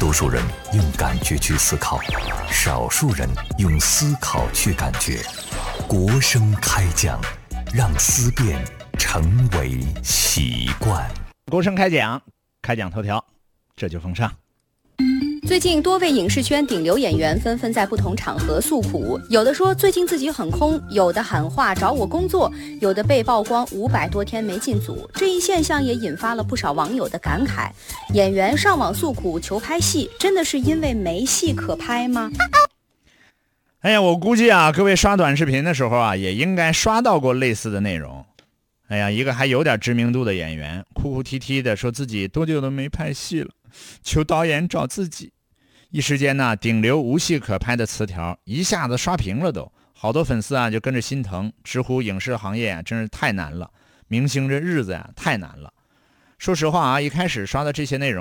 多数人用感觉去思考，少数人用思考去感觉。国声开讲，让思辨成为习惯。 国声开讲，开讲头条，这就奉上。 最近多位影视圈顶流演员纷纷在不同场合诉苦，有的说最近自己很空，有的喊话找我工作，有的被曝光500多天没进组。这一现象也引发了不少网友的感慨，演员上网诉苦求拍戏，真的是因为没戏可拍吗？ 哎呀，我估计啊，各位刷短视频的时候啊，也应该刷到过类似的内容。哎呀，一个还有点知名度的演员哭哭啼啼的说自己多久都没拍戏了，求导演找自己。一时间呢，顶流无戏可拍的词条一下子刷屏了都，好多粉丝啊就跟着心疼，直呼影视行业啊真是太难了，明星这日子呀太难了。说实话啊，一开始刷的这些内容